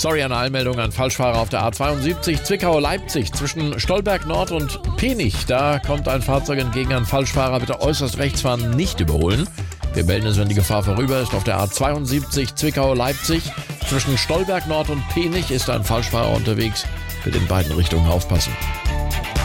Sorry, eine Eilmeldung an Falschfahrer auf der A72 Zwickau-Leipzig zwischen Stolberg Nord und Penich. Da kommt ein Fahrzeug entgegen, an Falschfahrer bitte äußerst rechts fahren, nicht überholen. Wir melden es, wenn die Gefahr vorüber ist. Auf der A72 Zwickau-Leipzig zwischen Stolberg Nord und Penich ist ein Falschfahrer unterwegs. Bitte in beiden Richtungen aufpassen.